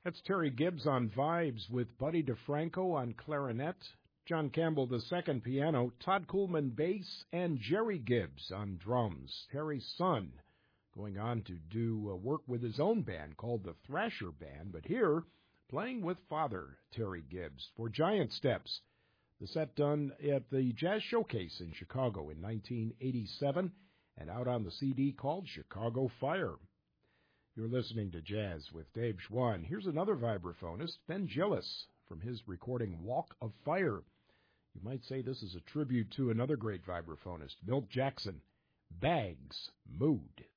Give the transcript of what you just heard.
That's Terry Gibbs on vibes with Buddy DeFranco on clarinet, John Campbell II piano, Todd Coolman bass, and Jerry Gibbs on drums. Terry's son going on to do work with his own band called the Thrasher Band, but here playing with Father Terry Gibbs for Giant Steps. The set done at the Jazz Showcase in Chicago in 1987 and out on the CD called Chicago Fire. You're listening to Jazz with Dave Schwann. Here's another vibraphonist, Ben Gillis, from his recording Walk of Fire. You might say this is a tribute to another great vibraphonist, Milt Jackson, Bags Mood.